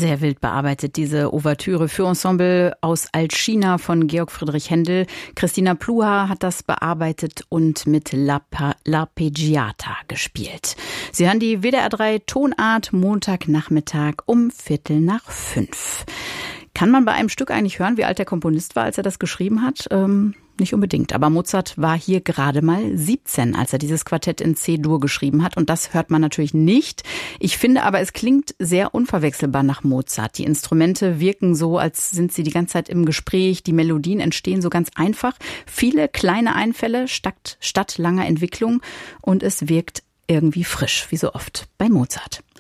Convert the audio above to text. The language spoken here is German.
Sehr wild bearbeitet, diese Ouvertüre für Ensemble aus Altschina von Georg Friedrich Händel. Christina Pluhar hat das bearbeitet und mit L'Arpeggiata gespielt. Sie hören die WDR 3 Tonart Montagnachmittag um 4:45. Kann man bei einem Stück eigentlich hören, wie alt der Komponist war, als er das geschrieben hat? Nicht unbedingt. Aber Mozart war hier gerade mal 17, als er dieses Quartett in C-Dur geschrieben hat. Und das hört man natürlich nicht. Ich finde aber, es klingt sehr unverwechselbar nach Mozart. Die Instrumente wirken so, als sind sie die ganze Zeit im Gespräch. Die Melodien entstehen so ganz einfach. Viele kleine Einfälle statt langer Entwicklung. Und es wirkt irgendwie frisch, wie so oft bei Mozart.